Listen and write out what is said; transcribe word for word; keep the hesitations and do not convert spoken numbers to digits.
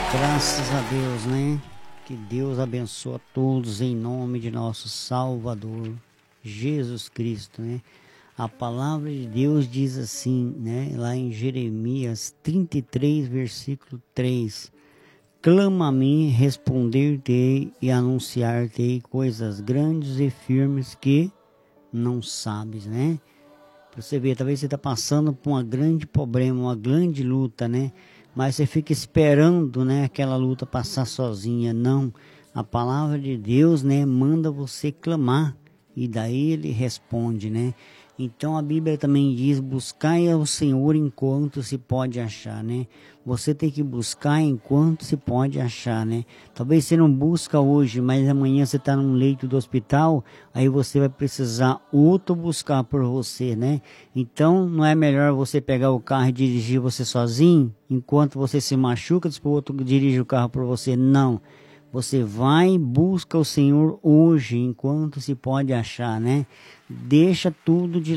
Graças a Deus, né? Que Deus abençoe a todos em nome de nosso Salvador, Jesus Cristo, né? A palavra de Deus diz assim, né? Lá em Jeremias trinta e três, versículo três. Clama a mim, responder-te-ei e anunciar-te-ei coisas grandes e firmes que não sabes, né? Pra você ver, talvez você está passando por um grande problema, uma grande luta, né? Mas você fica esperando, né, aquela luta passar sozinha. Não, a palavra de Deus, né, manda você clamar e daí ele responde, né? Então a Bíblia também diz: buscai ao Senhor enquanto se pode achar, né? Você tem que buscar enquanto se pode achar, né? Talvez você não busca hoje, mas amanhã você está num leito do hospital, aí você vai precisar outro buscar por você, né? Então não é melhor você pegar o carro e dirigir você sozinho, enquanto você se machuca, depois o outro dirige o carro por você? Não. Você vai e busca o Senhor hoje, enquanto se pode achar, né? Deixa tudo de